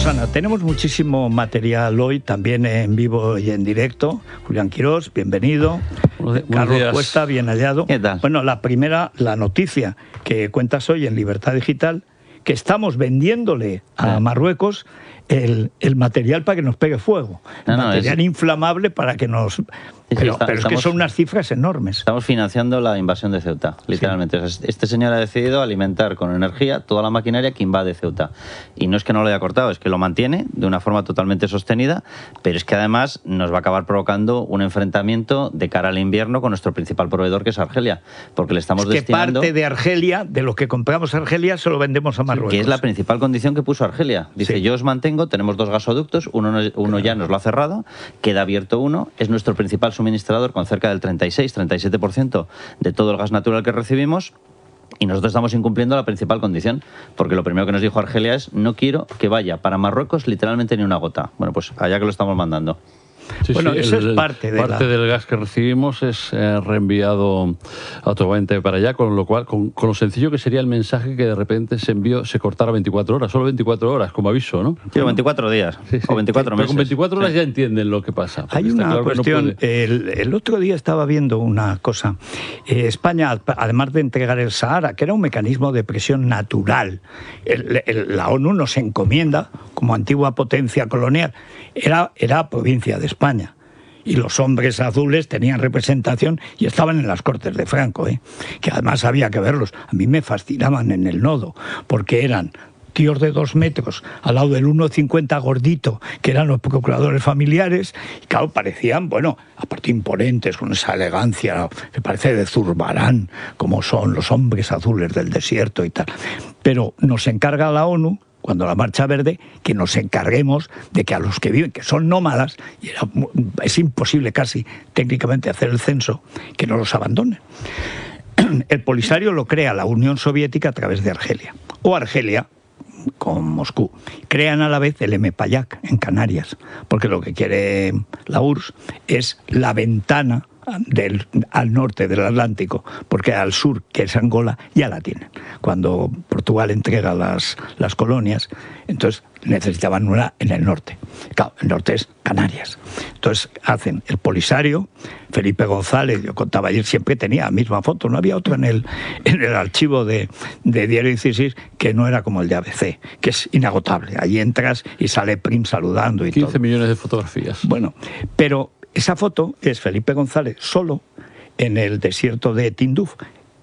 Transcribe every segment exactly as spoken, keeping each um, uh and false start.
Susana, tenemos muchísimo material hoy, también en vivo y en directo. Julián Quirós, bienvenido. Buenos Carlos días. Cuesta, bien hallado. ¿Qué tal? Bueno, la primera, la noticia que cuentas hoy en Libertad Digital, que estamos vendiéndole a Ah. Marruecos el, el material para que nos pegue fuego. No, no, material es... inflamable para que nos... Sí, pero está, pero es estamos, que son unas cifras enormes. Estamos financiando la invasión de Ceuta, literalmente. Sí. Este señor ha decidido alimentar con energía toda la maquinaria que invade Ceuta. Y no es que no lo haya cortado, es que lo mantiene de una forma totalmente sostenida, pero es que además nos va a acabar provocando un enfrentamiento de cara al invierno con nuestro principal proveedor, que es Argelia. Porque le estamos es que destinando... parte de Argelia, de lo que compramos a Argelia, se lo vendemos a Marruecos. Que es la principal condición que puso Argelia. Dice, sí. yo os mantengo, tenemos dos gasoductos, uno, uno ya nos lo ha cerrado, queda abierto uno, es nuestro principal suministrador con cerca del treinta y seis, treinta y siete por ciento de todo el gas natural que recibimos, y nosotros estamos incumpliendo la principal condición, porque lo primero que nos dijo Argelia es, no quiero que vaya para Marruecos literalmente ni una gota. Bueno, pues allá que lo estamos mandando. Sí, bueno, sí, eso el, es parte, de parte la... del gas que recibimos es eh, reenviado automáticamente para allá, con lo cual, con, con lo sencillo que sería el mensaje que de repente se envió, se cortara veinticuatro horas, solo veinticuatro horas, como aviso, ¿no? Sí, veinticuatro días, sí, sí. o veinticuatro sí, meses. Pero con veinticuatro horas sí. ya entienden lo que pasa. Hay una claro cuestión, no puede... el, el otro día estaba viendo una cosa. Eh, España, además de entregar el Sahara, que era un mecanismo de presión natural, el, el, la ONU nos encomienda, como antigua potencia colonial, era, era provincia de España. Y los hombres azules tenían representación y estaban en las Cortes de Franco, ¿eh? Que además había que verlos. A mí me fascinaban en el nodo, porque eran tíos de dos metros al lado del uno cincuenta gordito, que eran los procuradores familiares, y claro, parecían, bueno, aparte imponentes, con esa elegancia, me parece de Zurbarán, como son los hombres azules del desierto y tal. Pero nos encarga la ONU, cuando la Marcha Verde, que nos encarguemos de que a los que viven, que son nómadas, y era, es imposible casi técnicamente hacer el censo, que no los abandonen. El Polisario lo crea la Unión Soviética a través de Argelia, o Argelia con Moscú. Crean a la vez el M P A Y A C en Canarias, porque lo que quiere la U R S S es la ventana Del, al norte del Atlántico, porque al sur, que es Angola, ya la tienen. Cuando Portugal entrega las, las colonias, entonces necesitaban una en el norte. Claro, el norte es Canarias. Entonces hacen el Polisario, Felipe González, yo contaba ayer, siempre tenía la misma foto, no había otro en el, en el archivo de, de Diario dieciséis que no era como el de A B C, que es inagotable. Allí entras y sale Prim saludando y quince todo. millones de fotografías. Bueno, pero esa foto es Felipe González solo en el desierto de Tinduf,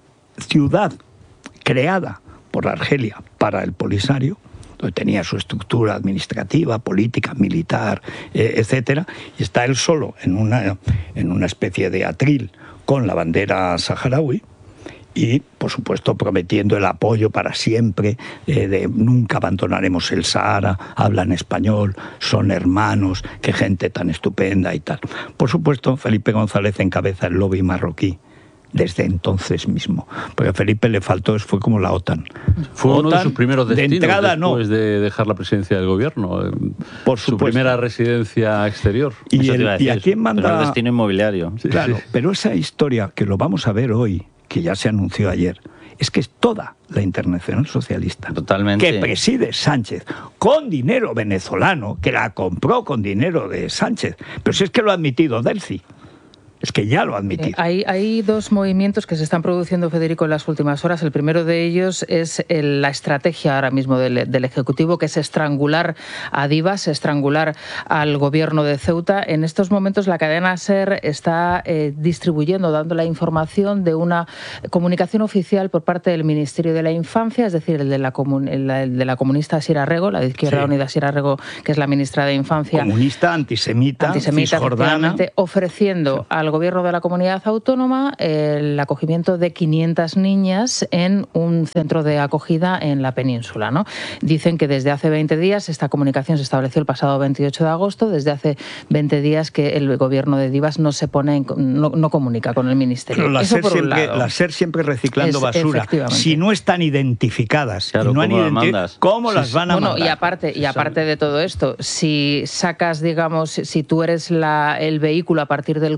ciudad creada por Argelia para el Polisario, donde tenía su estructura administrativa, política, militar, eh, etcétera, y está él solo en una, en una especie de atril con la bandera saharaui, y, por supuesto, prometiendo el apoyo para siempre, eh, de nunca abandonaremos el Sahara, hablan español, son hermanos, qué gente tan estupenda y tal. Por supuesto, Felipe González encabeza el lobby marroquí desde entonces mismo, porque a Felipe le faltó, fue como la OTAN. Fue OTAN, uno de sus primeros destinos de entrada, después no. de dejar la presidencia del gobierno. Por su supuesto. primera residencia exterior. Y, Eso el, te iba a decir, ¿y a quién manda? El destino inmobiliario. Sí, claro, sí. pero esa historia que lo vamos a ver hoy, que ya se anunció ayer, es que es toda la Internacional Socialista. Totalmente. Que preside Sánchez, con dinero venezolano, que la compró con dinero de Sánchez. Pero si es que lo ha admitido Delcy. Es que ya lo ha admitido. Eh, hay, hay dos movimientos que se están produciendo, Federico, en las últimas horas. El primero de ellos es el, la estrategia ahora mismo del, del Ejecutivo, que es estrangular a Divas, estrangular al gobierno de Ceuta. En estos momentos la cadena SER está eh, distribuyendo, dando la información de una comunicación oficial por parte del Ministerio de la Infancia, es decir, el de la, comun, el, el de la comunista Sira Rego, la de Izquierda sí. Unida Sira Rego, que es la ministra de Infancia. Comunista, antisemita, antisemita cisjordana. Ofreciendo sí. al gobierno de la comunidad autónoma el acogimiento de quinientas niñas en un centro de acogida en la península, ¿no? Dicen que desde hace veinte días, esta comunicación se estableció el pasado veintiocho de agosto, desde hace veinte días que el gobierno de Divas no se pone, en, no, no comunica con el ministerio. Pero la, Eso SER por un siempre, lado. la SER siempre reciclando es, basura. Si no están identificadas, claro, y no han ¿cómo, identificado, las ¿cómo sí, las van a bueno, mandar? Y aparte, y aparte de todo esto, si sacas, digamos, si tú eres la, el vehículo a partir del cual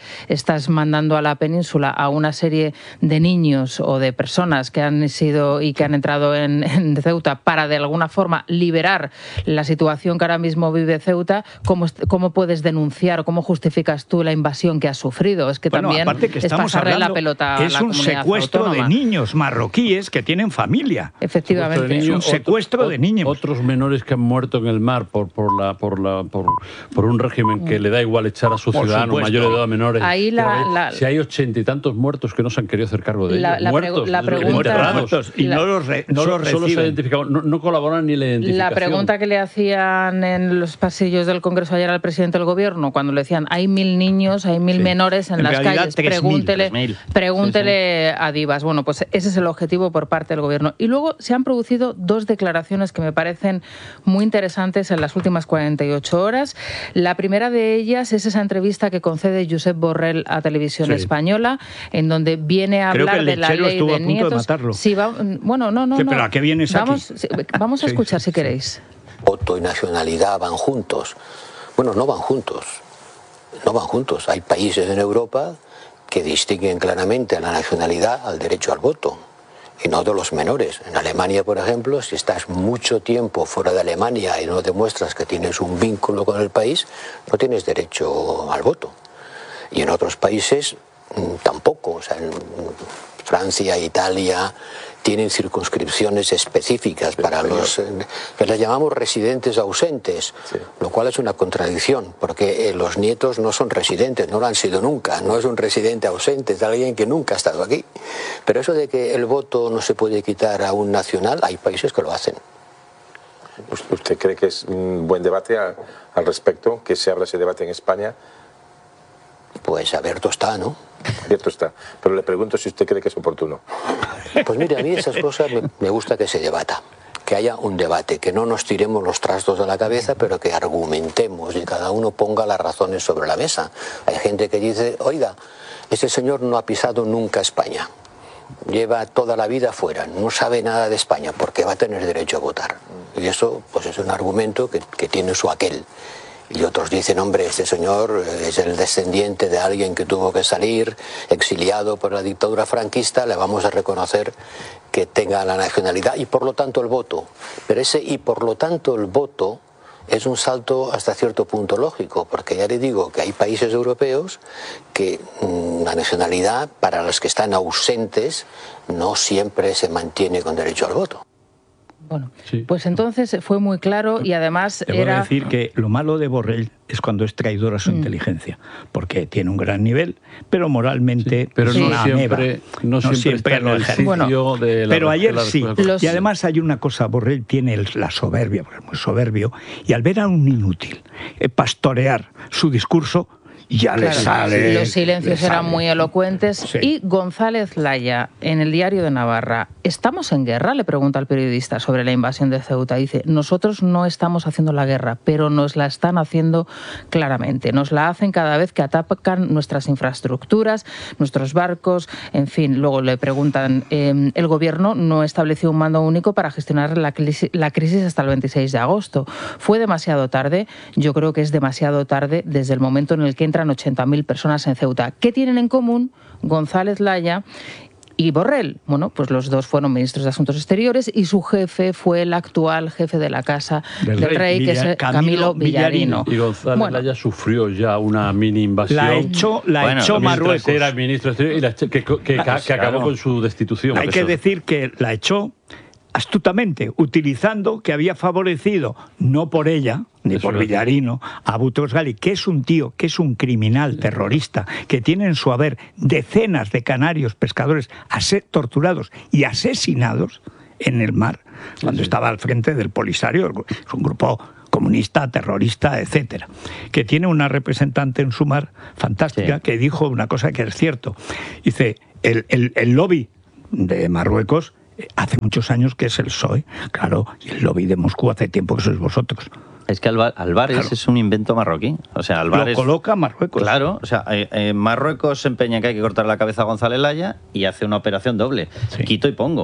estás mandando a la península a una serie de niños o de personas que han sido y que han entrado en, en Ceuta para de alguna forma liberar la situación que ahora mismo vive Ceuta, ¿cómo, cómo puedes denunciar o cómo justificas tú la invasión que has sufrido? Es que bueno, también aparte que es estamos pasarle hablando, la pelota a es la un secuestro autónoma. de niños marroquíes que tienen familia. Efectivamente. De niños, es un secuestro otro, de niños. Otros menores que han muerto en el mar por por la por la por, por un régimen que le da igual echar a sus Por ciudadanos supuesto. mayores de edad a menores. Ahí la- Pero, la- si hay ochenta y tantos muertos que no se han querido hacer cargo de La- ellos, la muertos, pregu- la es- pregunta- enterrados. Muertos, y la- no los, re- no So- los solo se ha reciben. identificado, no, no colaboran ni la identificación. La pregunta que le hacían en los pasillos del Congreso ayer al presidente del Gobierno, cuando le decían hay mil niños, hay mil Sí. menores en, En las realidad, calles, tres mil, pregúntele, tres mil. pregúntele a Divas. Bueno, pues ese es el objetivo por parte del Gobierno. Y luego se han producido dos declaraciones que me parecen muy interesantes en las últimas cuarenta y ocho horas. La primera de ellas es esa entrevista que concede Josep Borrell a Televisión Sí. Española, en donde viene a Creo que hablar el de la lechero ley estuvo de a punto de nietos. matarlo. Sí, va- bueno, no, no, Sí, no. pero ¿a qué vienes aquí? Vamos, sí, vamos a Sí, escuchar sí, si sí. queréis. Voto y nacionalidad van juntos. Bueno, no van juntos. No van juntos. Hay países en Europa que distinguen claramente a la nacionalidad al derecho al voto, y no de los menores. En Alemania, por ejemplo, si estás mucho tiempo fuera de Alemania y no demuestras que tienes un vínculo con el país, no tienes derecho al voto. Y en otros países mm, tampoco. O sea, en Francia, Italia tienen circunscripciones específicas para los eh, que les llamamos residentes ausentes, lo cual es una contradicción, porque eh, los nietos no son residentes, no lo han sido nunca, no es un residente ausente, es alguien que nunca ha estado aquí. Pero eso de que el voto no se puede quitar a un nacional, hay países que lo hacen. ¿Usted cree que es un buen debate a- al respecto, que se abra ese debate en España? Pues abierto está, ¿no? Abierto está. Pero le pregunto si usted cree que es oportuno. Pues mire, a mí esas cosas me, me gusta que se debata, que haya un debate, que no nos tiremos los trastos de la cabeza, pero que argumentemos y cada uno ponga las razones sobre la mesa. Hay gente que dice, oiga, este señor no ha pisado nunca España, lleva toda la vida fuera, no sabe nada de España, porque va a tener derecho a votar. Y eso pues es un argumento que, que tiene su aquel. Y otros dicen, hombre, este señor es el descendiente de alguien que tuvo que salir, exiliado por la dictadura franquista, le vamos a reconocer que tenga la nacionalidad y por lo tanto el voto. Pero ese y por lo tanto el voto es un salto hasta cierto punto lógico, porque ya le digo que hay países europeos que mmm, la nacionalidad para los que están ausentes no siempre se mantiene con derecho al voto. Bueno, Sí. pues entonces fue muy claro y además Te voy era... a decir que lo malo de Borrell es cuando es traidor a su Mm. inteligencia, porque tiene un gran nivel, pero moralmente Sí, pero es no una siempre- ameba. no siempre está en lo el ejerce. Bueno, de la- pero ayer de la sí. respuesta. Los- Y además hay una cosa, Borrell tiene el- la soberbia, porque es muy soberbio, y al ver a un inútil eh, pastorear su discurso, ya le Claro, sale. los silencios le eran sale. muy elocuentes. Sí. Y González Laya, en el Diario de Navarra, ¿estamos en guerra?, le pregunta al periodista sobre la invasión de Ceuta. Dice, nosotros no estamos haciendo la guerra, pero nos la están haciendo claramente. Nos la hacen cada vez que atacan nuestras infraestructuras, nuestros barcos, en fin. Luego le preguntan, eh, el gobierno no estableció un mando único para gestionar la crisis, la crisis hasta el veintiséis de agosto. ¿Fue demasiado tarde? Yo creo que es demasiado tarde desde el momento en el que entra ochenta mil personas en Ceuta. ¿Qué tienen en común González Laya y Borrell? Bueno, pues los dos fueron ministros de Asuntos Exteriores y su jefe fue el actual jefe de la Casa del, Del Rey, Rey, que Villa- es Camilo Camilo Villarino. Y González Bueno, Laya sufrió ya una mini invasión. La echó, la Bueno, echó Mientras Marruecos. era ministro de Exteriores y la eche- que, que- que- que acabó claro. con su destitución. Hay que decir que la echó astutamente, utilizando que había favorecido, no por ella, ni Eso por es. Villarino, a Boutros Ghali, que es un tío, que es un criminal terrorista, que tiene en su haber decenas de canarios pescadores ase- torturados y asesinados en el mar, cuando estaba al frente del Polisario, es un grupo comunista, terrorista, etcétera, que tiene una representante en su mar fantástica Sí. que dijo una cosa que es cierto. Dice, el, el, el lobby de Marruecos hace muchos años que es el P S O E, claro, y el lobby de Moscú hace tiempo que sois vosotros. Es que Alba- Álvarez Claro. es un invento marroquí. O sea, Álvarez... Lo coloca Marruecos. Claro, o sea, eh, eh, Marruecos se empeña en que hay que cortar la cabeza a González Laya y hace una operación doble. Sí. Quito y pongo.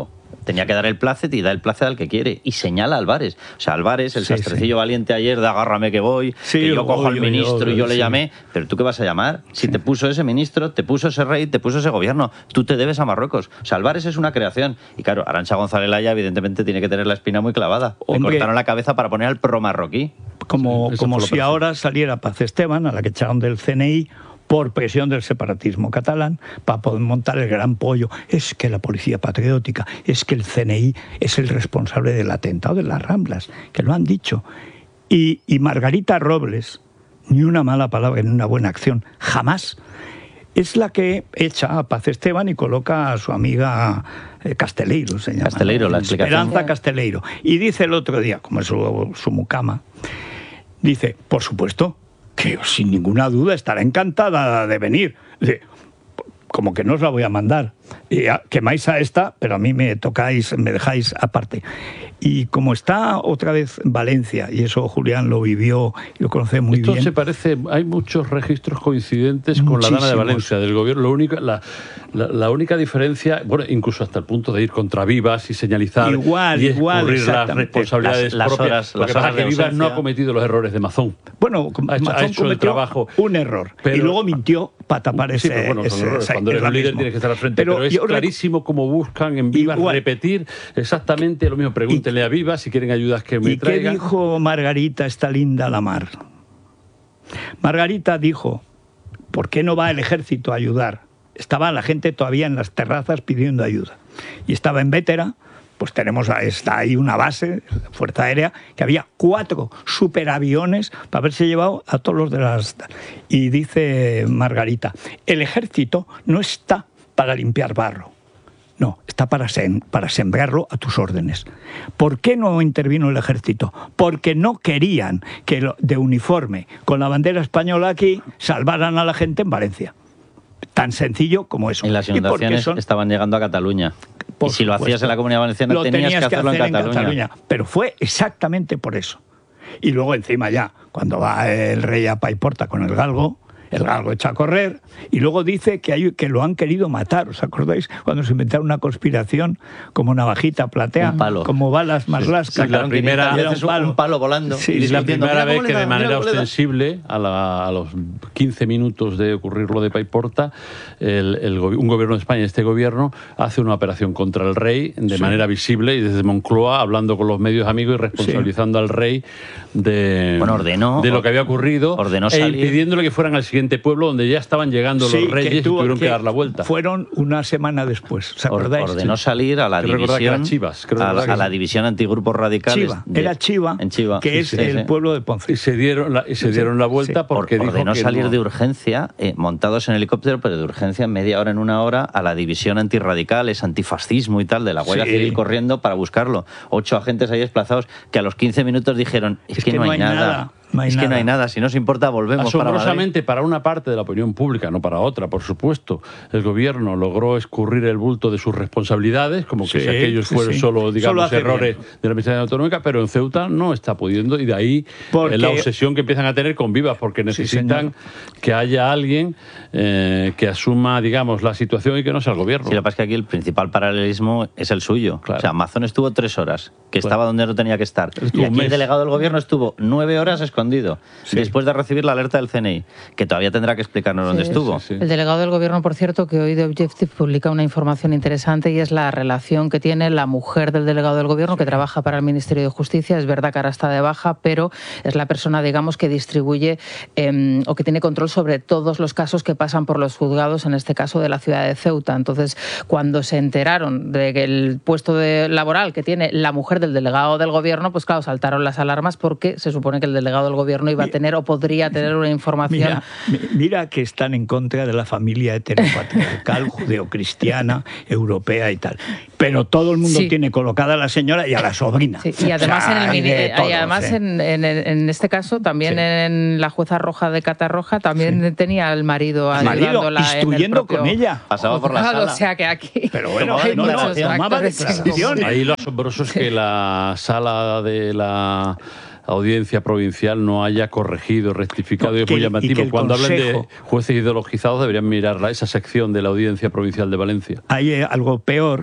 tenía que dar el plácet y da el plácet al que quiere. Y señala a Álvarez. O sea, Álvarez, el sí, sastrecillo sí. valiente ayer de agárrame que voy, sí, que yo, yo cojo al ministro yo, y yo sí. le llamé. Pero ¿tú qué vas a llamar? Si sí. te puso ese ministro, te puso ese rey, te puso ese gobierno. Tú te debes a Marruecos. O sea, Álvarez es una creación. Y claro, Arantxa González Laya evidentemente tiene que tener la espina muy clavada. Hombre, le cortaron la cabeza para poner al pro marroquí. Como, sí, como si ahora saliera Paz Esteban, a la que echaron del C N I, por presión del separatismo catalán, para poder montar el gran pollo. Es que la policía patriótica, es que el C N I es el responsable del atentado de las Ramblas, que lo han dicho. Y, y Margarita Robles, ni una mala palabra, ni una buena acción, jamás, es la que echa a Paz Esteban y coloca a su amiga eh, Casteleiro, se llama. Casteleiro, ¿no? La explicación. Esperanza Casteleiro. Y dice el otro día, como es su, su mucama, dice, por supuesto, que sin ninguna duda estará encantada de venir. Dice, como que no os la voy a mandar. Y a, quemáis a esta, pero a mí me tocáis, me dejáis aparte. Y como está otra vez Valencia, y eso Julián lo vivió y lo conoce muy Esto bien. Esto se parece, hay muchos registros coincidentes con la Dana de Valencia, del gobierno. Lo único, la, la, la única diferencia, bueno, incluso hasta el punto de ir contra Vivas y señalizar igual, y igual, escurrir las responsabilidades las, las propias. horas, Lo que las pasa es que Vivas no ha cometido los errores de Mazón. Bueno, ha hecho, Mazón ha hecho el trabajo. Un error. Pero, y luego mintió para tapar ese, sí, pero bueno, ese, errores. ese Cuando eres un líder tienes que estar al frente. Pero, pero es clarísimo cómo buscan en Vivas igual. repetir exactamente lo mismo. Pregúntenle a Vivas si quieren ayudas que me ¿Y traigan. qué dijo Margarita, esta linda la mar? Margarita dijo, ¿por qué no va el ejército a ayudar? Estaba la gente todavía en las terrazas pidiendo ayuda. Y estaba en Bétera, pues tenemos, está ahí una base, Fuerza Aérea, que había cuatro superaviones para haberse llevado a todos los de las... Y dice Margarita, el ejército no está para limpiar barro. No, está para, sem para sembrarlo a tus órdenes. ¿Por qué no intervino el ejército? Porque no querían que lo, de uniforme con la bandera española aquí salvaran a la gente en Valencia. Tan sencillo como eso. Y las inundaciones son... estaban llegando a Cataluña. Por y si lo supuesto, hacías en la Comunidad Valenciana lo tenías, tenías que hacerlo que hacer en, Cataluña. en Cataluña. Pero fue exactamente por eso. Y luego encima ya, cuando va el rey a Paiporta con el galgo, el galgo echa a correr y luego dice que, hay, que lo han querido matar. ¿Os acordáis? Cuando se inventaron una conspiración como navajita platea, un palo. como balas marlascas. Sí, la primera era un palo. un palo volando. Sí, y la primera vez que de manera ostensible, a, la, a los quince minutos de ocurrir lo de Paiporta, el, el, un gobierno de España, este gobierno, hace una operación contra el rey de sí. manera visible y desde Moncloa, hablando con los medios amigos y responsabilizando sí. al rey de, bueno, ordenó, de lo que había ocurrido ordenó e salir. impidiéndole que fueran al siguiente pueblo donde ya estaban llegando sí, los reyes que tuvo, y tuvieron que, que dar la vuelta. Fueron una semana después, ¿os acordáis? Ordenó salir a la creo división Chivas, a, la, a la división antigrupos radicales. Chiva, de, era Chiva, en Chiva, que sí, es sí, el sí. pueblo de Ponce. Y se dieron la, y se dieron la vuelta sí. porque Or, dijo ordenó que salir no. de urgencia, eh, montados en helicóptero, pero de urgencia en media hora, en una hora, a la división antirradicales, antifascismo y tal, de la Guardia sí. Civil corriendo para buscarlo. Ocho agentes ahí desplazados que a los quince minutos dijeron, es, es que, que no hay nada. nada. No hay es nada. que no hay nada, si no os importa volvemos Asombrosamente, para, para una parte de la opinión pública, no para otra, por supuesto, el gobierno logró escurrir el bulto de sus responsabilidades, como que sí, si aquellos fueron sí. solo, digamos, solo errores bien. de la Administración Autonómica, pero en Ceuta no está pudiendo, y de ahí porque... la obsesión que empiezan a tener con Vivas, porque necesitan sí, que haya alguien eh, que asuma, digamos, la situación y que no sea el gobierno. Sí, lo que pasa es que aquí el principal paralelismo es el suyo. Claro. O sea, Mazón estuvo tres horas, que claro. estaba donde no tenía que estar. Estuvo y aquí el delegado del gobierno estuvo nueve horas escondido, sí. después de recibir la alerta del C N I, que todavía tendrá que explicarnos sí, dónde estuvo. Sí, sí. El delegado del gobierno, por cierto, que hoy The Objective publica una información interesante y es la relación que tiene la mujer del delegado del gobierno, sí. que trabaja para el Ministerio de Justicia. Es verdad que ahora está de baja, pero es la persona, digamos, que distribuye eh, o que tiene control sobre todos los casos que pasan por los juzgados, en este caso de la ciudad de Ceuta. Entonces, cuando se enteraron de que el puesto de laboral que tiene la mujer del delegado del gobierno, pues claro, saltaron las alarmas porque se supone que el delegado del gobierno iba a tener o podría tener una información. Mira, mira que están en contra de la familia heteropatriarcal, judeocristiana, europea y tal. Pero todo el mundo sí. tiene colocada a la señora y a la sobrina. Sí, y además, o sea, en, el, todos, y además ¿eh? en, en, en este caso, también sí. en la jueza roja de Catarroja, también sí. tenía al marido ayudándola, instruyendo en el propio... con ella. Pasaba por la sala. O sea que aquí... Pero bueno, hay no, no, tomaba declaraciones. Ahí lo asombroso es que la sala de la audiencia provincial no haya corregido, rectificado, no, y es muy llamativo. Cuando consejo, hablan de jueces ideologizados deberían mirar esa sección de la audiencia provincial de Valencia. Hay algo peor,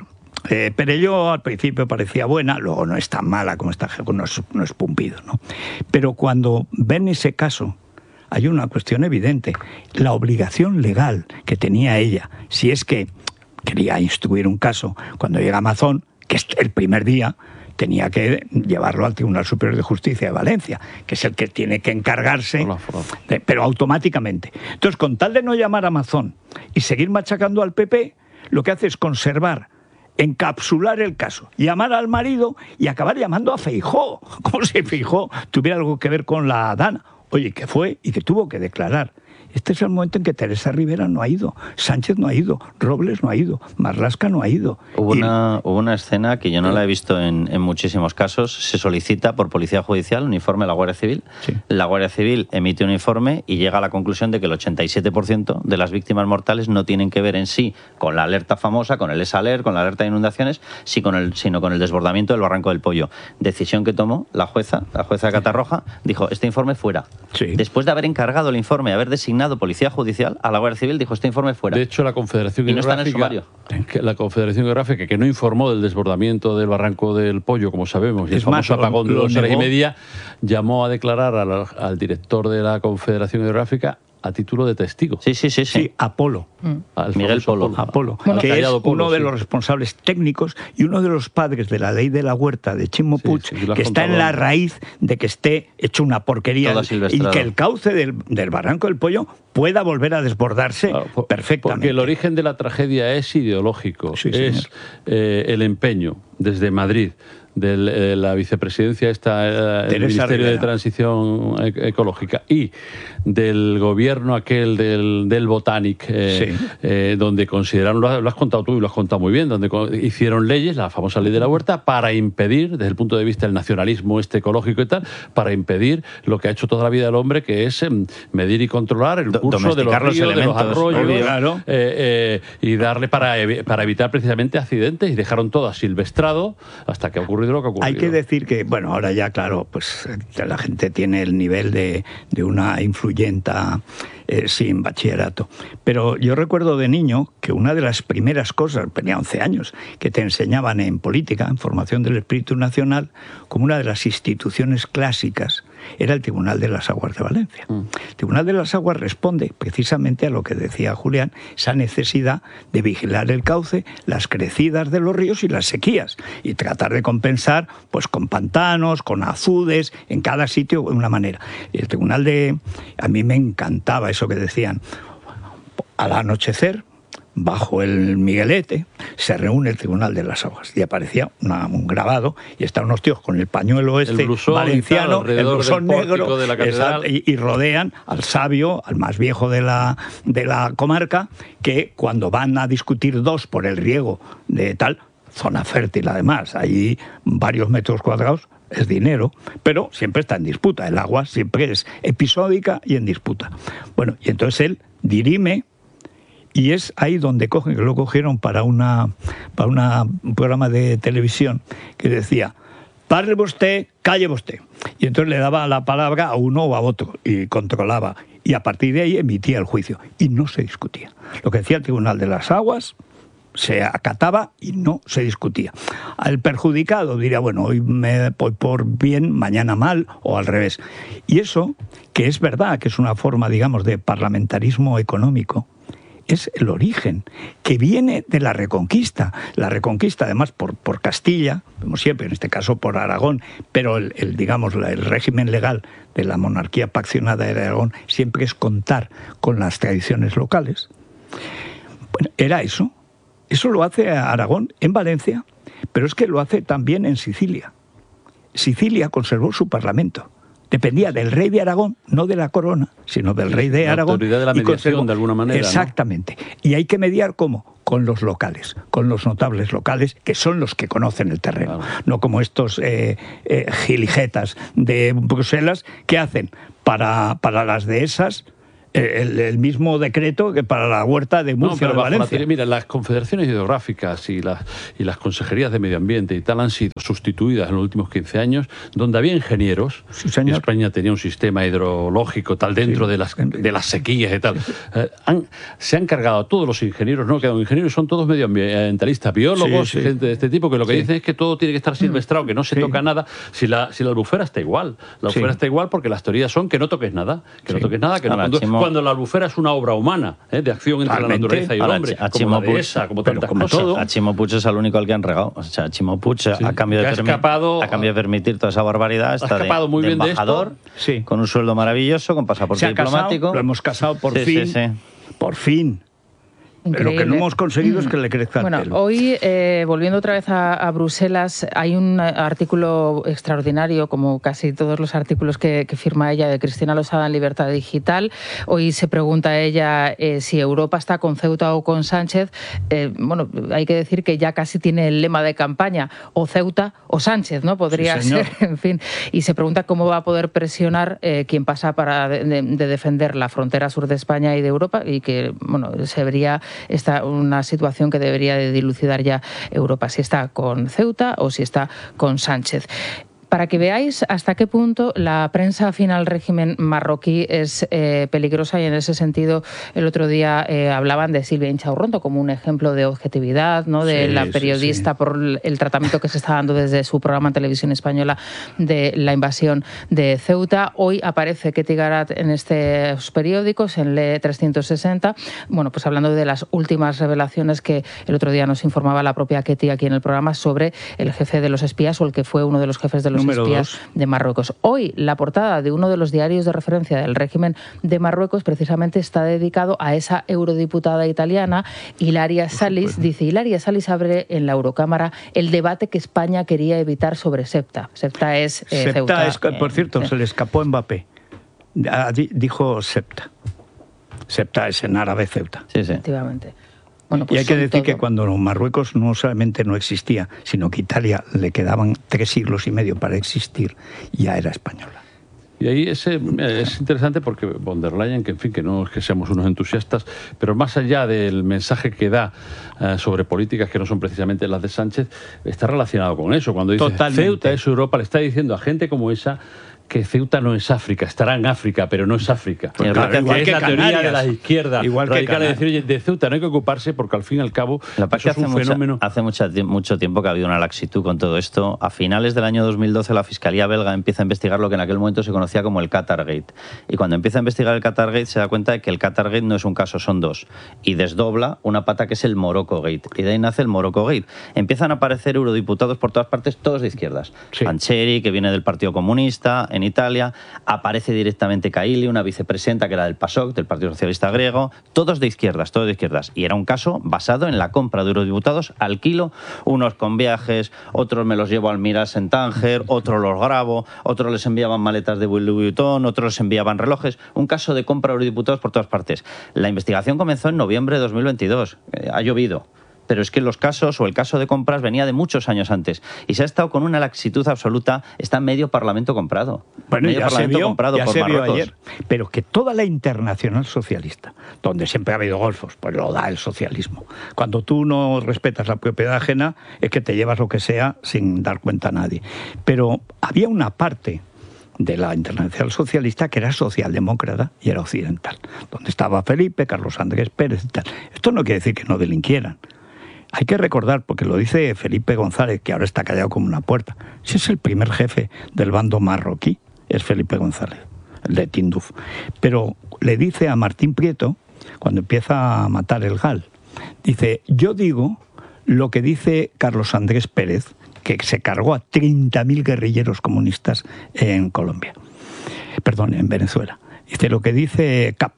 Eh, Perelló al principio parecía buena, luego no es tan mala como esta, no es, no es Pumpido, ¿no? Pero cuando ven ese caso, hay una cuestión evidente. La obligación legal que tenía ella, si es que quería instruir un caso, cuando llega Mazón, que es el primer día, tenía que llevarlo al Tribunal Superior de Justicia de Valencia, que es el que tiene que encargarse, de, pero automáticamente. Entonces, con tal de no llamar a Mazón y seguir machacando al P P, lo que hace es conservar, encapsular el caso, llamar al marido y acabar llamando a Feijóo, como si Feijóo tuviera algo que ver con la Dana. Oye, que fue y que tuvo que declarar. Este es el momento en que Teresa Rivera no ha ido, Sánchez no ha ido, Robles no ha ido, Marlaska no ha ido. Hubo, y... una, hubo una escena que yo no la he visto en, en muchísimos casos. Se solicita por Policía Judicial un informe a la Guardia Civil. Sí. La Guardia Civil emite un informe y llega a la conclusión de que el ochenta y siete por ciento de las víctimas mortales no tienen que ver en sí con la alerta famosa, con el ESALER, con la alerta de inundaciones, sino con el, sino con el desbordamiento del Barranco del Pollo. Decisión que tomó la jueza, la jueza de Catarroja, dijo, este informe fuera. Sí. Después de haber encargado el informe, haber designado Policía Judicial a la Guardia Civil, dijo este informe fuera. De hecho, la Confederación y no está en el Hidrográfica, que la Confederación Hidrográfica, que no informó del desbordamiento del Barranco del Pollo, como sabemos, y el famoso apagón de dos horas y media, llamó a declarar al, al director de la Confederación Hidrográfica a título de testigo. Sí, sí, sí. Sí, sí Apolo. Mm. Miguel Polo. Apolo, Apolo bueno, que es Polo, uno de sí. los responsables técnicos y uno de los padres de la ley de la huerta de Chimo Puig, sí, sí, que está en la raíz de que esté hecho una porquería y que el cauce del, del Barranco del Pollo pueda volver a desbordarse claro, por, perfectamente. Porque el origen de la tragedia es ideológico, sí, es eh, el empeño desde Madrid de eh, la vicepresidencia está eh, el Ministerio Rivera. de Transición Ecológica y del gobierno aquel del, del Botanic eh, sí. eh, donde consideraron, lo has, lo has contado tú y lo has contado muy bien, donde hicieron leyes, la famosa ley de la huerta, para impedir, desde el punto de vista del nacionalismo este ecológico y tal, para impedir lo que ha hecho toda la vida el hombre, que es eh, medir y controlar el curso de los ríos, los de los arroyos, claro. eh, eh, y darle para, para evitar precisamente accidentes, y dejaron todo asilvestrado hasta que ocurrió lo que ocurrió. Hay que decir que, bueno, ahora ya, claro, pues la gente tiene el nivel de, de una influyenta eh, sin bachillerato. Pero yo recuerdo de niño que una de las primeras cosas, tenía once años, que te enseñaban en política, en formación del espíritu nacional, como una de las instituciones clásicas, era el Tribunal de las Aguas de Valencia. Mm. El Tribunal de las Aguas responde precisamente a lo que decía Julián, esa necesidad de vigilar el cauce, las crecidas de los ríos y las sequías, y tratar de compensar pues con pantanos, con azudes, en cada sitio de una manera. Y el Tribunal de... A mí me encantaba eso que decían, al anochecer, bajo el Miguelete, se reúne el Tribunal de las Aguas y aparecía una, un grabado y están unos tíos con el pañuelo este el valenciano, el blusón negro de la esa, y, y rodean al sabio, al más viejo de la, de la comarca, que cuando van a discutir dos por el riego de tal, zona fértil además, allí varios metros cuadrados, es dinero, pero siempre está en disputa, el agua siempre es episódica y en disputa. Bueno, y entonces él dirime. Y es ahí donde cogen, que lo cogieron para, una, para una, un programa de televisión que decía, parle usted, calle usted. Y entonces le daba la palabra a uno o a otro y controlaba. Y a partir de ahí emitía el juicio. Y no se discutía. Lo que decía el Tribunal de las Aguas se acataba y no se discutía. Al perjudicado diría, bueno, hoy me voy por bien, mañana mal, o al revés. Y eso, que es verdad, que es una forma, digamos, de parlamentarismo económico, es el origen, que viene de la Reconquista. La Reconquista, además, por, por Castilla, como siempre, en este caso por Aragón, pero el, el, digamos, el régimen legal de la monarquía paccionada de Aragón siempre es contar con las tradiciones locales. Bueno, era eso. Eso lo hace Aragón en Valencia, pero es que lo hace también en Sicilia. Sicilia conservó su parlamento. Dependía del rey de Aragón, no de la corona, sino del rey de Aragón. La autoridad de la mediación, conservó, de alguna manera. Exactamente. ¿No? Y hay que mediar, ¿cómo? Con los locales, con los notables locales, que son los que conocen el terreno. Claro. No como estos eh, eh, gilijetas de Bruselas que hacen para, para las dehesas El, el mismo decreto que para la huerta de Murcia, no, de Valencia. La, mira, las confederaciones hidrográficas y las, y las consejerías de medio ambiente y tal han sido sustituidas en los últimos quince años, donde había ingenieros. Sí, señor. España tenía un sistema hidrológico tal dentro sí. de, las, de las sequías y tal. Eh, han, se han cargado a todos los ingenieros, no quedan ingenieros, son todos medioambientalistas, biólogos sí, sí. y gente de este tipo, que lo que sí. dicen es que todo tiene que estar silvestrado, que no se sí. toca nada. Si la, si la albufera está igual. La albufera sí. está igual porque las teorías son que no toques nada, que sí. no toques nada, que no, cuando, cuando la albufera es una obra humana, ¿eh? de acción entre Realmente. la naturaleza y el hombre, a como la dehesa, como tantas como cosas. Todo. A Chimo Puig es el único al que han regado. O sea, Chimo Puig, sí. a, cambio de escapado, a cambio de permitir toda esa barbaridad, está de, muy de bien embajador, de esto. Sí. con un sueldo maravilloso, con pasaporte diplomático. Casado, lo hemos casado por sí, fin. Sí, sí. Por fin. Increíble. Lo que no hemos conseguido es que le crezca el bueno, pelo. Hoy, eh, volviendo otra vez a, a Bruselas, hay un artículo extraordinario, como casi todos los artículos que, que firma ella, de Cristina Losada en Libertad Digital. Hoy se pregunta ella eh, si Europa está con Ceuta o con Sánchez. Eh, bueno, hay que decir que ya casi tiene el lema de campaña, o Ceuta o Sánchez, ¿no? Podría sí, ser, en fin. Y se pregunta cómo va a poder presionar eh, quien pasa para de, de, de defender la frontera sur de España y de Europa, y que, bueno, se vería esta una situación que debería de dilucidar ya Europa, si está con Ceuta o si está con Sánchez. Para que veáis hasta qué punto la prensa afín al régimen marroquí es eh, peligrosa, y en ese sentido el otro día eh, hablaban de Silvia Inchaurrondo como un ejemplo de objetividad, ¿no? de sí, la periodista sí, sí. por el tratamiento que se está dando desde su programa en televisión española de la invasión de Ceuta. Hoy aparece Ketty Garat en estos periódicos, en L E trescientos sesenta, bueno, pues hablando de las últimas revelaciones que el otro día nos informaba la propia Ketty aquí en el programa sobre el jefe de los espías, o el que fue uno de los jefes de los Número espías dos. de Marruecos. Hoy la portada de uno de los diarios de referencia del régimen de Marruecos precisamente está dedicado a esa eurodiputada italiana, Ilaria Salis. Dice, Ilaria Salis abre en la Eurocámara el debate que España quería evitar sobre SEPTA. SEPTA es eh, SEPTA Ceuta, es, por cierto, eh, se le escapó Mbappé. Dijo SEPTA. SEPTA es en árabe Ceuta. Sí, sí. Efectivamente. Bueno, pues y hay que decir todo. que cuando Marruecos no solamente no existía, sino que Italia le quedaban tres siglos y medio para existir, ya era española. Y ahí es, es interesante porque von der Leyen, que en fin, que no es que seamos unos entusiastas, pero más allá del mensaje que da uh, sobre políticas que no son precisamente las de Sánchez, está relacionado con eso. Cuando dice Totalmente. Ceuta es Europa, le está diciendo a gente como esa que Ceuta no es África, estará en África, pero no es África. Pues claro, igual es que la Canarias, teoría de la izquierda igual que radical, de Canarias. decir, oye, de Ceuta no hay que ocuparse porque al fin y al cabo La eso es un hace fenómeno. Mucha, hace mucha, mucho tiempo que ha habido una laxitud con todo esto. A finales del año dos mil doce la Fiscalía belga empieza a investigar lo que en aquel momento se conocía como el Qatargate. Y cuando empieza a investigar el Qatargate se da cuenta de que el Qatargate no es un caso, son dos. Y desdobla una pata que es el Morocco-Gate. Y de ahí nace el Morocco-Gate. Empiezan a aparecer eurodiputados por todas partes, todos de izquierdas. Sí. Pancheri, que viene del Partido Comunista en Italia. Aparece directamente Kaili, una vicepresidenta que era del PASOK, del Partido Socialista Griego, todos de izquierdas, todos de izquierdas. Y era un caso basado en la compra de eurodiputados al kilo, unos con viajes, otros me los llevo al Miras en Tánger, otros los grabo, otros les enviaban maletas de Louis Vuitton, otros les enviaban relojes. Un caso de compra de eurodiputados por todas partes. La investigación comenzó en noviembre de dos mil veintidós. Eh, ha llovido. Pero es que los casos, o el caso de compras, venía de muchos años antes. Y se ha estado con una laxitud absoluta. Está medio Parlamento comprado. Bueno, medio ya Parlamento se vio, comprado ya por se vio Marruecos. ayer. Pero que toda la internacional socialista, donde siempre ha habido golfos, pues lo da el socialismo. Cuando tú no respetas la propiedad ajena, es que te llevas lo que sea sin dar cuenta a nadie. Pero había una parte de la internacional socialista que era socialdemócrata y era occidental, donde estaba Felipe, Carlos Andrés Pérez y tal. Esto no quiere decir que no delinquieran. Hay que recordar, porque lo dice Felipe González, que ahora está callado como una puerta, si es el primer jefe del bando marroquí, es Felipe González, el de Tinduf. Pero le dice a Martín Prieto, cuando empieza a matar el Gal, dice, yo digo lo que dice Carlos Andrés Pérez, que se cargó a treinta mil guerrilleros comunistas en Colombia, perdón, en Venezuela. Dice lo que dice Cap.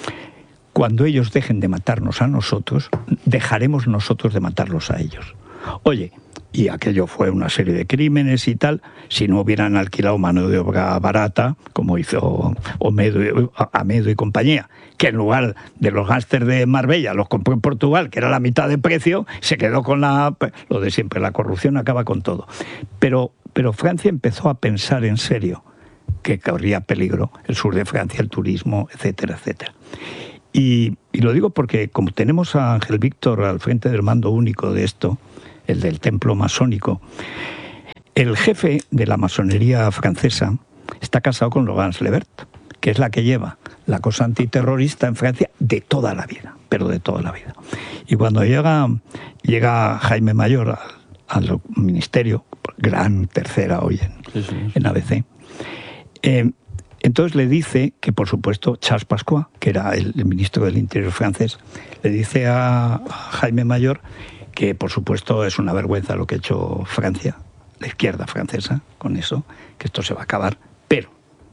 Cuando ellos dejen de matarnos a nosotros, dejaremos nosotros de matarlos a ellos. Oye, y aquello fue una serie de crímenes y tal, si no hubieran alquilado mano de obra barata, como hizo Omedo, Amedo y compañía, que en lugar de los gángsters de Marbella los compró en Portugal, que era la mitad de precio, se quedó con la... lo de siempre, la corrupción acaba con todo. Pero, pero Francia empezó a pensar en serio, que corría peligro el sur de Francia, el turismo, etcétera, etcétera. Y, y lo digo porque como tenemos a Ángel Víctor al frente del mando único de esto, el del templo masónico, el jefe de la masonería francesa está casado con Laurence Lebert, que es la que lleva la cosa antiterrorista en Francia de toda la vida, pero de toda la vida. Y cuando llega, llega Jaime Mayor al, al ministerio, gran tercera hoy en, sí, sí, sí. en A B C, eh, entonces le dice que, por supuesto, Charles Pasqua, que era el, el ministro del Interior francés, le dice a, a Jaime Mayor que, por supuesto, es una vergüenza lo que ha hecho Francia, la izquierda francesa, con eso, que esto se va a acabar, pero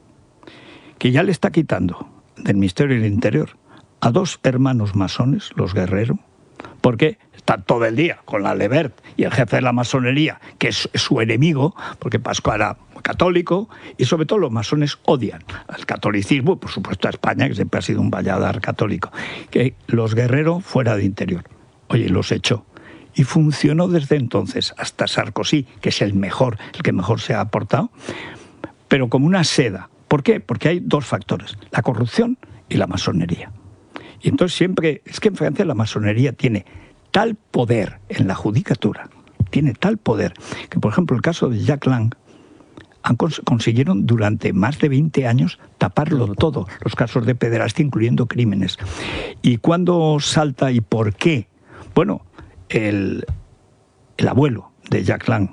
que ya le está quitando del Ministerio del Interior a dos hermanos masones, los Guerrero, porque están todo el día con la Lebert y el jefe de la masonería, que es su enemigo, porque Pasqua era católico, y sobre todo los masones odian al catolicismo, y por supuesto a España, que siempre ha sido un valladar católico, que los Guerrero fuera de Interior. Oye, los echó. Y funcionó desde entonces hasta Sarkozy, que es el mejor, el que mejor se ha aportado, pero como una seda. ¿Por qué? Porque hay dos factores, la corrupción y la masonería. Y entonces siempre, es que en Francia la masonería tiene tal poder en la judicatura, tiene tal poder, que por ejemplo el caso de Jack Lang, han cons- consiguieron durante más de veinte años taparlo todo, los casos de pederastia, incluyendo crímenes. ¿Y cuándo salta y por qué? Bueno, el, el abuelo de Jack Lang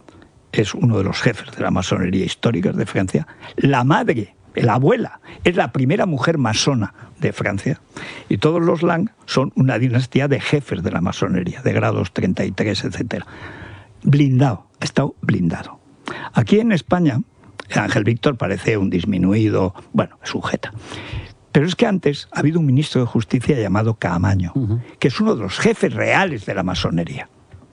es uno de los jefes de la masonería histórica de Francia. La madre, la abuela, es la primera mujer masona de Francia. Y todos los Lang son una dinastía de jefes de la masonería, de grados treinta y tres, etcétera. Blindado, ha estado blindado. Aquí en España, Ángel Víctor parece un disminuido, bueno, sujeta. Pero es que antes ha habido un ministro de Justicia llamado Caamaño, uh-huh. que es uno de los jefes reales de la masonería.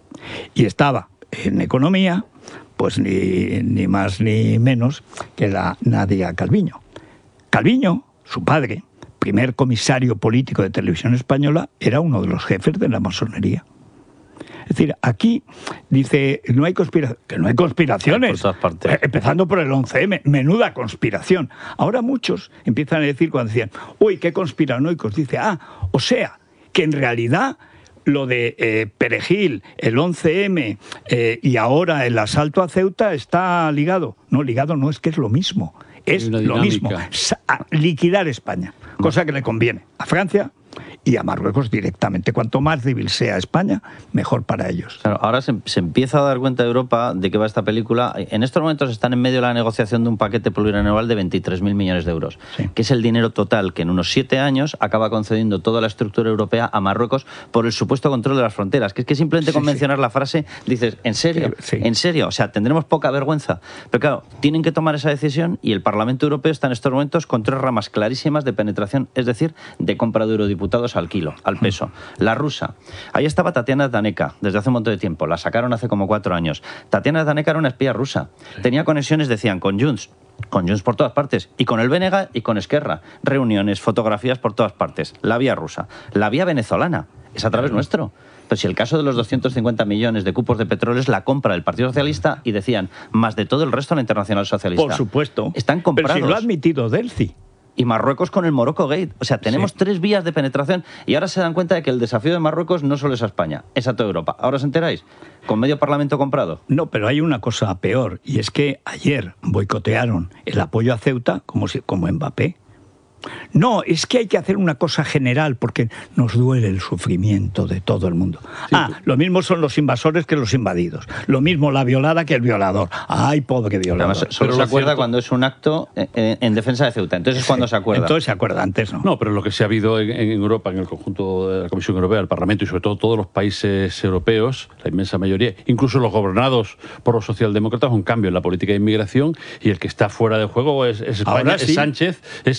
Y estaba en economía, pues ni, ni más ni menos que la Nadia Calviño. Calviño, su padre, primer comisario político de Televisión Española, era uno de los jefes de la masonería. Es decir, aquí dice, no hay conspiraciones, que no hay conspiraciones, por todas partes. Empezando por el once eme, menuda conspiración. Ahora muchos empiezan a decir cuando decían, uy, qué conspiranoicos, dice, ah, o sea, que en realidad lo de eh, Perejil, el once eme eh, y ahora el asalto a Ceuta está ligado. No, ligado no, es que es lo mismo. Es lo mismo. Sa- liquidar España, cosa que le conviene a Francia y a Marruecos directamente. Cuanto más débil sea España, mejor para ellos. Claro, ahora se, se empieza a dar cuenta de Europa de qué va esta película. En estos momentos están en medio de la negociación de un paquete plurianual de veintitrés mil millones de euros, sí. que es el dinero total que en unos siete años acaba concediendo toda la estructura europea a Marruecos por el supuesto control de las fronteras. Que es que simplemente sí, con mencionar sí. la frase dices, ¿en serio? Sí. ¿En serio? O sea, tendremos poca vergüenza. Pero claro, tienen que tomar esa decisión y el Parlamento Europeo está en estos momentos con tres ramas clarísimas de penetración, es decir, de compra de eurodiputados al kilo, al peso. La rusa. Ahí estaba Tatiana Daneka desde hace un montón de tiempo. La sacaron hace como cuatro años. Tatiana Daneka era una espía rusa. Tenía conexiones, decían, con Junts. Con Junts por todas partes. Y con el B N G y con Esquerra. Reuniones, fotografías por todas partes. La vía rusa. La vía venezolana. Es a través nuestro. Pero si el caso de los doscientos cincuenta millones de cupos de petróleo es la compra del Partido Socialista y decían, más de todo el resto de la Internacional Socialista. Por supuesto. Están comprados. Pero si lo ha admitido Delci. Y Marruecos con el Morocco Gate. O sea, tenemos sí. tres vías de penetración y ahora se dan cuenta de que el desafío de Marruecos no solo es a España, es a toda Europa. ¿Ahora os enteráis? ¿Con medio parlamento comprado? No, pero hay una cosa peor, y es que ayer boicotearon el apoyo a Ceuta como, si, como Mbappé. No, es que hay que hacer una cosa general porque nos duele el sufrimiento de todo el mundo. Sí, ah, lo mismo son los invasores que los invadidos. Lo mismo la violada que el violador. Ay, pobre violador. Además, solo se acuerda cierto... cuando es un acto en, en defensa de Ceuta. Entonces es cuando se acuerda. Entonces se acuerda, antes no. No, pero lo que se ha habido en, en Europa, en el conjunto de la Comisión Europea, el Parlamento y sobre todo todos los países europeos, la inmensa mayoría, incluso los gobernados por los socialdemócratas, un cambio en la política de inmigración y el que está fuera de juego es, es España, sí. es Sánchez, es Sánchez el que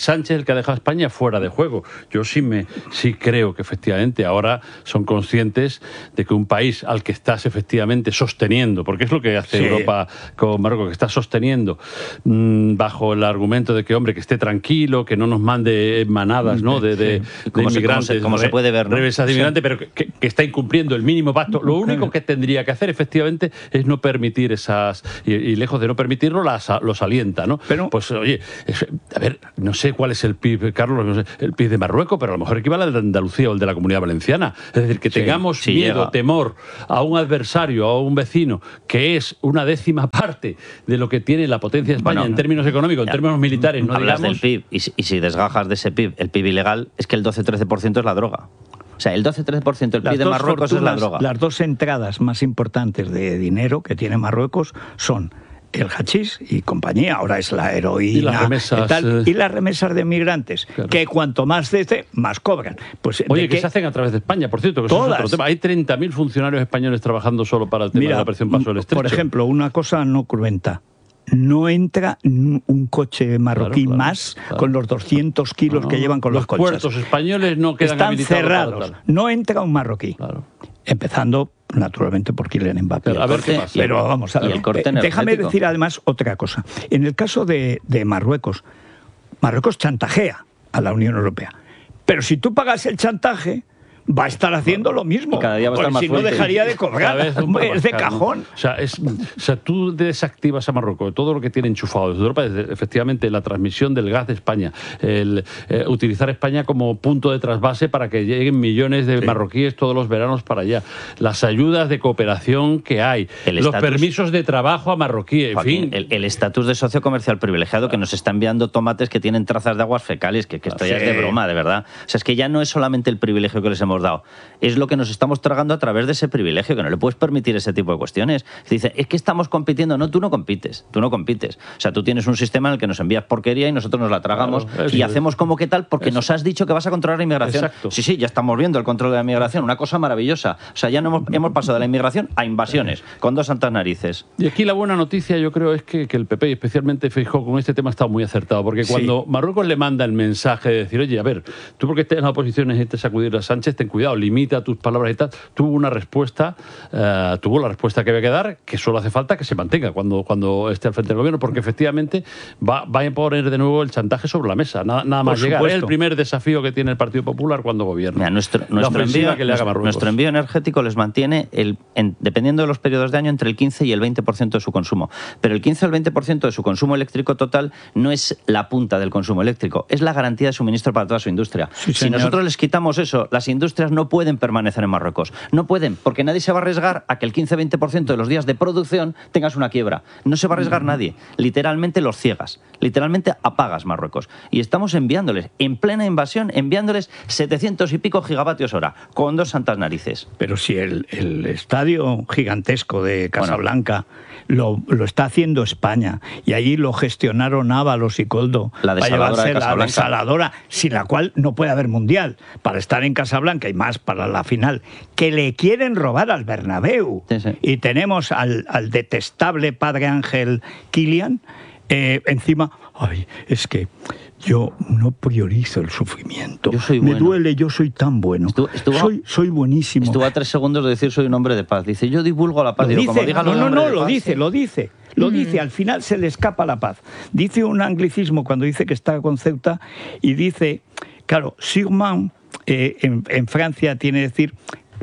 que ha dejado España fuera de juego. Yo sí, me, sí creo que efectivamente ahora son conscientes de que un país al que estás efectivamente sosteniendo, porque es lo que hace sí. Europa con Marruecos, que está sosteniendo mmm, bajo el argumento de que, hombre, que esté tranquilo, que no nos mande manadas, ¿no?, de, de, sí. de como inmigrantes, se, como se, como se puede ver, ¿no? Revesas de inmigrantes, sí. pero que, que está incumpliendo el mínimo pacto. Lo único que tendría que hacer efectivamente es no permitir esas, y, y lejos de no permitirlo, las, los alienta, ¿no? Pero, pues oye, es, a ver, no sé cuál es el P I B, Carlos, no sé, el P I B de Marruecos, pero a lo mejor equivale al de Andalucía o el de la Comunidad Valenciana. Es decir, que sí, tengamos sí miedo, llega. temor a un adversario, a un vecino, que es una décima parte de lo que tiene la potencia de España, bueno, en términos económicos, en términos militares, no hablas digamos... del P I B, y si, y si desgajas de ese P I B, el P I B ilegal, es que el doce trece por ciento es la droga. O sea, el doce trece por ciento del P I B de Marruecos fortunas, es la droga. Las dos entradas más importantes de dinero que tiene Marruecos son el hachís y compañía, ahora es la heroína y las remesas, y, tal, y las remesas de migrantes, claro. que cuanto más desde, más cobran. Pues, Oye, que qué? se hacen a través de España, por cierto, que eso es otro tema. Hay treinta mil funcionarios españoles trabajando solo para el tema Mira, de la operación Paso del Estrecho. Por ejemplo, una cosa no cruenta. No entra un coche marroquí claro, claro, más claro. con los doscientos kilos no, no, que llevan con los, los coches. Los puertos españoles no quedan Están cerrados. No entra un marroquí. Claro. Empezando, naturalmente, por Kylian Mbappé. Pero, a ver qué pasa. Pero vamos a ver. Eh, déjame decir además otra cosa. En el caso de, de Marruecos, Marruecos chantajea a la Unión Europea. Pero si tú pagas el chantaje, va a estar haciendo lo mismo. Y cada día va a estar más si fuerte. no dejaría de cobrar. Es de cajón. ¿No? O sea, es, o sea, tú desactivas a Marruecos todo lo que tiene enchufado desde Europa, desde, efectivamente la transmisión del gas de España, el eh, utilizar España como punto de trasvase para que lleguen millones de sí. marroquíes todos los veranos para allá, las ayudas de cooperación que hay, el los estatus, permisos de trabajo a marroquíes, en Joaquín, fin. El estatus de socio comercial privilegiado claro. que nos está enviando tomates que tienen trazas de aguas fecales, que, que esto sí. ya es de broma, de verdad. O sea, es que ya no es solamente el privilegio que les hemos dado, es lo que nos estamos tragando a través de ese privilegio, que no le puedes permitir ese tipo de cuestiones. Dice, es que estamos compitiendo. No, tú no compites, tú no compites. O sea, tú tienes un sistema en el que nos envías porquería y nosotros nos la tragamos claro, y hacemos como que tal porque eso. Nos has dicho que vas a controlar la inmigración. Exacto. Sí, sí, ya estamos viendo el control de la inmigración, una cosa maravillosa. O sea, ya no hemos, hemos pasado de la inmigración a invasiones, con dos santas narices. Y aquí la buena noticia, yo creo, es que, que el P P, y especialmente Feijóo, con este tema ha estado muy acertado, porque cuando sí. Marruecos le manda el mensaje de decir, oye, a ver, tú porque estés en la oposición necesitas sacudir a Sánchez, ten cuidado, limita tus palabras y tal, tuvo una respuesta, uh, tuvo la respuesta que había que dar, que solo hace falta que se mantenga cuando, cuando esté al frente del gobierno, porque efectivamente va, va a poner de nuevo el chantaje sobre la mesa, nada, nada más llegar. Es el primer desafío que tiene el Partido Popular cuando gobierna. Mira, nuestro, nuestro, envío, que le haga nuestro, nuestro envío energético les mantiene, el, en, dependiendo de los periodos de año, entre el quince y el veinte por ciento de su consumo. Pero el quince o el veinte por ciento de su consumo eléctrico total no es la punta del consumo eléctrico, es la garantía de suministro para toda su industria. Sí, si nosotros les quitamos eso, las industrias no pueden permanecer en Marruecos. No pueden, porque nadie se va a arriesgar a que el quince a veinte por ciento de los días de producción tengas una quiebra. No se va a arriesgar nadie. Literalmente los ciegas. Literalmente apagas Marruecos. Y estamos enviándoles, en plena invasión, enviándoles setecientos y pico gigavatios hora, con dos santas narices. Pero si el, el estadio gigantesco de Casablanca bueno, lo, lo está haciendo España, y allí lo gestionaron Ábalos y Coldo la para llevarse de la desaladora, sin la cual no puede haber mundial, para estar en Casablanca y más para la final, que le quieren robar al Bernabéu. Sí, sí. Y tenemos al, al detestable padre Ángel Kylian eh, encima. Ay, es que yo no priorizo el sufrimiento. Yo soy Me bueno. duele, yo soy tan bueno. Estuvo, estuvo, soy, soy buenísimo. Estuvo a tres segundos de decir soy un hombre de paz. Dice, yo divulgo la paz. Lo Digo, dice, como diga no, no, no, lo paz, dice, ¿sí? lo dice. Lo Mm. dice, al final se le escapa la paz. Dice un anglicismo cuando dice que está con Ceuta y dice, claro, sûrement eh, en, en Francia tiene que decir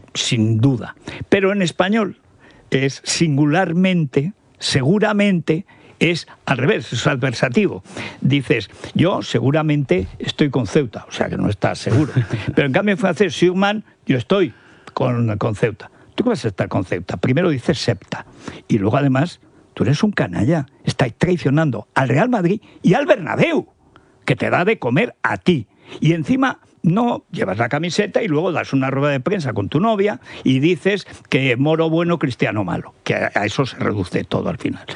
sin duda, pero en español es singularmente, seguramente, es al revés, es adversativo. Dices, yo seguramente estoy con Ceuta, o sea que no estás seguro. Pero en cambio en francés, sûrement, yo estoy con, con Ceuta. ¿Tú qué vas a estar con Ceuta? Primero dices septa, y luego además, tú eres un canalla, estáis traicionando al Real Madrid y al Bernabéu, que te da de comer a ti. Y encima no llevas la camiseta y luego das una rueda de prensa con tu novia y dices que Moro bueno, Cristiano malo, que a eso se reduce todo al final.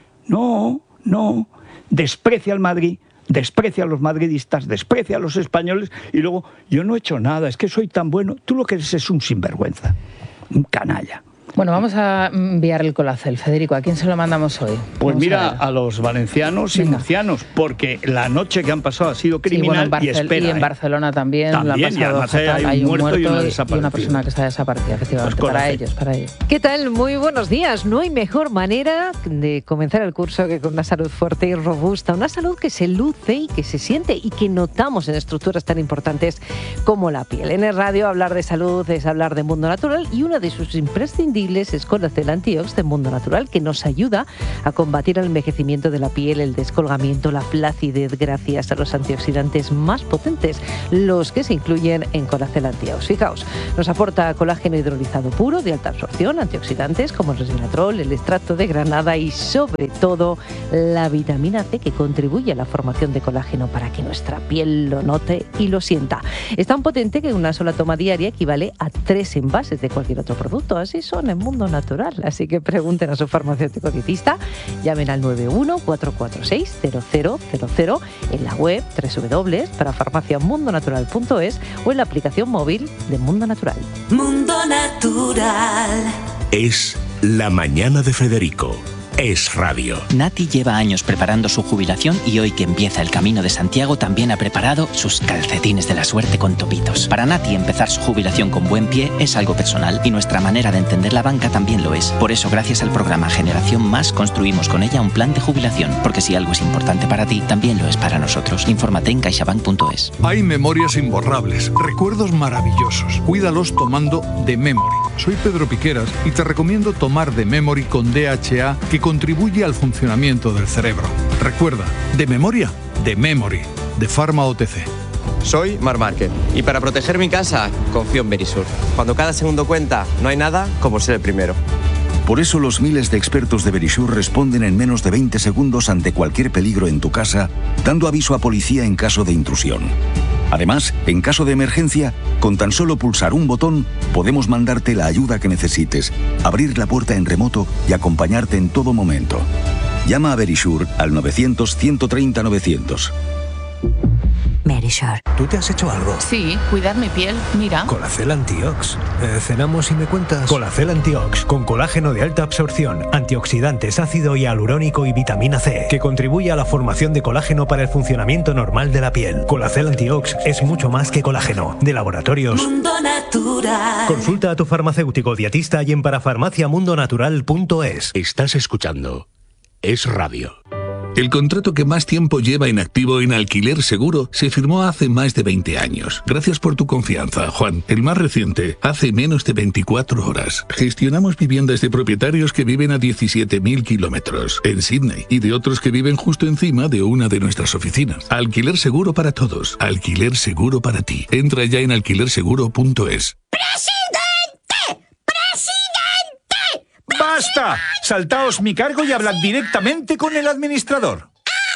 No, no, desprecia al Madrid, desprecia a los madridistas, desprecia a los españoles y luego, yo no he hecho nada, es que soy tan bueno. Tú lo que eres es un sinvergüenza, un canalla. Bueno, vamos a enviar el Colacel. Federico, ¿a quién se lo mandamos hoy? Pues vamos mira, a, a los valencianos y Venga. murcianos, porque la noche que han pasado ha sido criminal. Sí, bueno, en y espera. Y en Barcelona también, también lo ha pasado y además hay, hay un muerto, muerto y, una y una persona que está desaparecida, efectivamente, pues para ellos, para ellos. ¿Qué tal? Muy buenos días. No hay mejor manera de comenzar el curso que con una salud fuerte y robusta, una salud que se luce y que se siente y que notamos en estructuras tan importantes como la piel. En el radio hablar de salud es hablar de Mundo Natural y una de sus imprescindibles es Colacel Antiox de Mundo Natural, que nos ayuda a combatir el envejecimiento de la piel, el descolgamiento, la flacidez, gracias a los antioxidantes más potentes, los que se incluyen en Colacel Antiox. Fijaos, nos aporta colágeno hidrolizado puro de alta absorción, antioxidantes como el resveratrol, el extracto de granada y sobre todo la vitamina C, que contribuye a la formación de colágeno para que nuestra piel lo note y lo sienta. Es tan potente que una sola toma diaria equivale a tres envases de cualquier otro producto. Así son en Mundo Natural. Así que pregunten a su farmacéutico dietista, llamen al nueve uno cuatro cuatro seis cero cero cero cero, en la web doble u doble u doble u punto farmacia mundo natural punto es o en la aplicación móvil de Mundo Natural. Mundo Natural. Es la mañana de Federico. Es radio. Nati lleva años preparando su jubilación y hoy que empieza el Camino de Santiago también ha preparado sus calcetines de la suerte con topitos. Para Nati empezar su jubilación con buen pie es algo personal y nuestra manera de entender la banca también lo es. Por eso, gracias al programa Generación Más, construimos con ella un plan de jubilación. Porque si algo es importante para ti, también lo es para nosotros. Infórmate en caixabank punto es. Hay memorias imborrables, recuerdos maravillosos. Cuídalos tomando The Memory. Soy Pedro Piqueras y te recomiendo tomar The Memory con D H A, que contribuye al funcionamiento del cerebro. Recuerda, de memoria, The Memory, de Pharma O T C. Soy Mar Márquez y para proteger mi casa confío en Verisur. Cuando cada segundo cuenta, no hay nada como ser el primero. Por eso los miles de expertos de Verisur responden en menos de veinte segundos ante cualquier peligro en tu casa, dando aviso a policía en caso de intrusión. Además, en caso de emergencia, con tan solo pulsar un botón, podemos mandarte la ayuda que necesites, abrir la puerta en remoto y acompañarte en todo momento. Llama a Verisur al novecientos, ciento treinta, novecientos. Verisur. ¿Tú te has hecho algo? Sí, cuidar mi piel, mira. Colacel Antiox. Eh, ¿Cenamos y me cuentas? Colacel Antiox, con colágeno de alta absorción, antioxidantes, ácido hialurónico y vitamina C, que contribuye a la formación de colágeno para el funcionamiento normal de la piel. Colacel Antiox es mucho más que colágeno. De laboratorios Mundo Natural. Consulta a tu farmacéutico dietista y en parafarmacia mundo natural punto es. Estás escuchando Es Radio. El contrato que más tiempo lleva en activo en Alquiler Seguro se firmó hace más de veinte años. Gracias por tu confianza, Juan. El más reciente, hace menos de veinticuatro horas. Gestionamos viviendas de propietarios que viven a diecisiete mil kilómetros en Sydney y de otros que viven justo encima de una de nuestras oficinas. Alquiler Seguro para todos. Alquiler Seguro para ti. Entra ya en alquiler seguro punto es. ¡Basta! Saltaos mi cargo y hablad directamente con el administrador.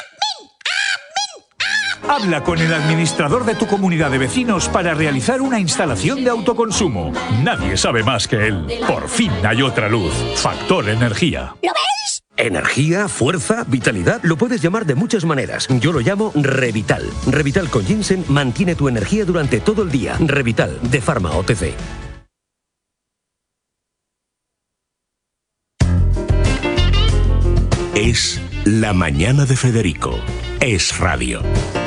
Habla con el administrador de tu comunidad de vecinos para realizar una instalación de autoconsumo. Nadie sabe más que él. Por fin hay otra luz. Factor Energía. ¿Lo veis? Energía, fuerza, vitalidad, lo puedes llamar de muchas maneras. Yo lo llamo Revital. Revital con ginseng mantiene tu energía durante todo el día. Revital, de Pharma O T C. Es la mañana de Federico. Es radio.